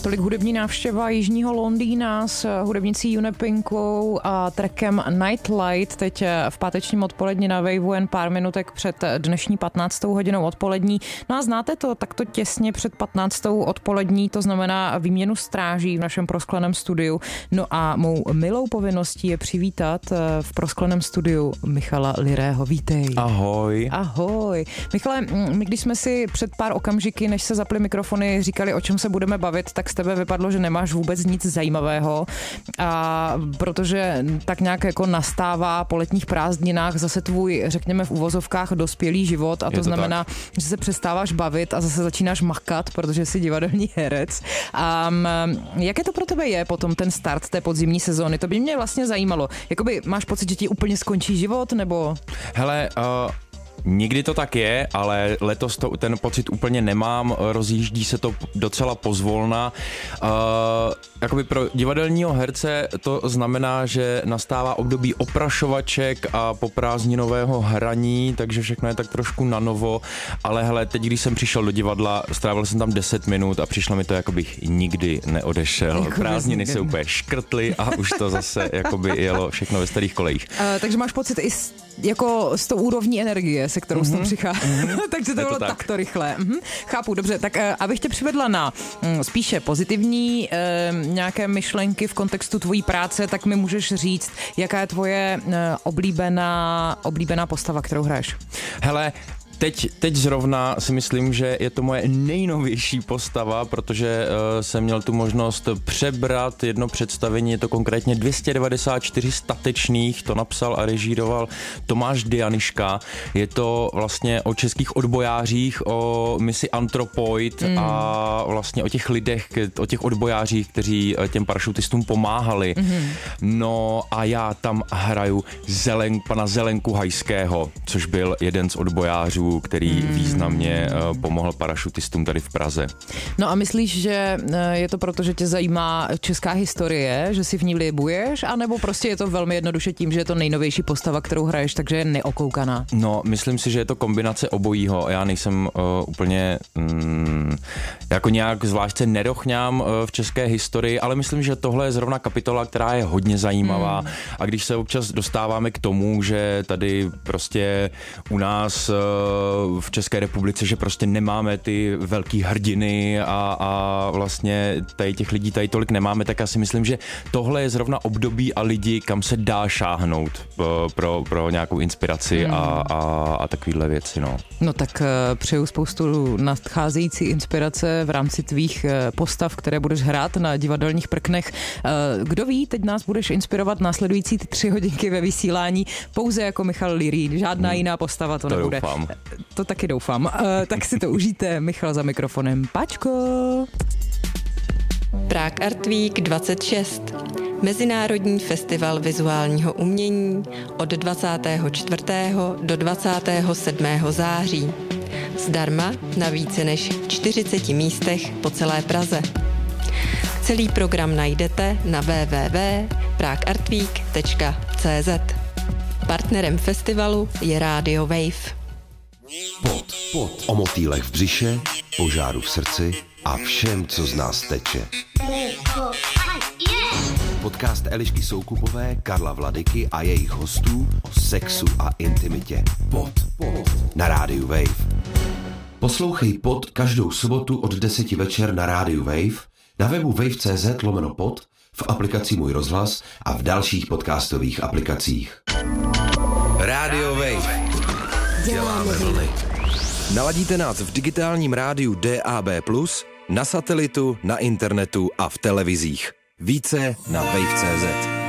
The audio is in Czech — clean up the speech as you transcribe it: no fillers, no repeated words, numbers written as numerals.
Tolik hudební návštěva jižního Londýna s hudebnicí Unipinkou a trackem Nightlight teď v pátečním odpoledni na Waveu jen pár minutek před dnešní 15. hodinou odpolední. No a znáte to takto těsně před 15. odpolední, to znamená výměnu stráží v našem proskleném studiu. No a mou milou povinností je přivítat v proskleném studiu Michala Lirého. Vítej. Ahoj. Ahoj. Michale, my když jsme si před pár okamžiky, než se zaply mikrofony, říkali, o čem se budeme bavit, tak z tebe vypadlo, že nemáš vůbec nic zajímavého. A protože tak nějak jako nastává po letních prázdninách zase tvůj, řekněme v uvozovkách, dospělý život a to znamená, tak, že se přestáváš bavit a zase začínáš makat, protože jsi divadelní herec. A jaké to pro tebe je potom ten start té podzimní sezóny? To by mě vlastně zajímalo. Jakoby máš pocit, že ti úplně skončí život, nebo? Hele, nikdy to tak je, ale letos ten pocit úplně nemám, rozjíždí se to docela pozvolna. Jakoby pro divadelního herce to znamená, že nastává období oprašovaček a poprázdninového hraní, takže všechno je tak trošku na novo, ale hele, teď když jsem přišel do divadla, strávil jsem tam 10 minut a přišlo mi to, jako bych nikdy neodešel. Jako prázdniny se úplně škrtly a už to zase jakoby jelo všechno ve starých kolejích. Takže máš pocit i jako s tou úrovní energie, se kterou jsi přichází. Takže to bylo takto rychle. Chápu, dobře. Tak abych tě přivedla na spíše pozitivní nějaké myšlenky v kontextu tvojí práce, tak mi můžeš říct, jaká je tvoje oblíbená postava, kterou hraješ? Hele, Teď zrovna si myslím, že je to moje nejnovější postava, protože jsem měl tu možnost přebrat jedno představení, je to konkrétně 294 statečných, to napsal a režíroval Tomáš Dianiška. Je to vlastně o českých odbojářích, o misi Anthropoid a vlastně o těch lidech, o těch odbojářích, kteří těm parašutistům pomáhali. No a já tam hraju pana Zelenku Hajského, což byl jeden z odbojářů, který významně pomohl parašutistům tady v Praze. No a myslíš, že je to proto, že tě zajímá česká historie, že si v ní libuješ, anebo prostě je to velmi jednoduše tím, že je to nejnovější postava, kterou hraješ, takže je neokoukaná? No, myslím si, že je to kombinace obojího. Já nejsem úplně jako nějak zvlášť se nerochňám v české historii, ale myslím, že tohle je zrovna kapitola, která je hodně zajímavá a když se občas dostáváme k tomu, že tady prostě u nás v České republice, že prostě nemáme ty velký hrdiny a vlastně tady těch lidí tady tolik nemáme, tak já si myslím, že tohle je zrovna období a lidi, kam se dá šáhnout pro nějakou inspiraci a takovýhle věci, no. No tak přeju spoustu nadcházející inspirace v rámci tvých postav, které budeš hrát na divadelních prknech. Kdo ví, teď nás budeš inspirovat následující 3 hodinky ve vysílání pouze jako Michal Lirý, žádná jiná postava to nebude. Doufám. To taky doufám. Tak si to užijte. Michal za mikrofonem. Pačko! Prague Art Week 26. Mezinárodní festival vizuálního umění od 24. do 27. září. Zdarma na více než 40 místech po celé Praze. Celý program najdete na www.pragueartweek.cz. Partnerem festivalu je Radio Wave. Pod. O motýlech v břiše, požáru v srdci a všem, co z nás teče. Podcast Elišky Soukupové, Karla Vladyky a jejich hostů o sexu a intimitě. Pod. Na rádiu Wave. Poslouchej Pod každou sobotu od 10 večer na rádiu Wave, na webu wave.cz/pod, v aplikaci Můj rozhlas a v dalších podcastových aplikacích. Rádio Wave. Děláme vlny. Naladíte nás v digitálním rádiu DAB+, na satelitu, na internetu a v televizích. Více na wave.cz.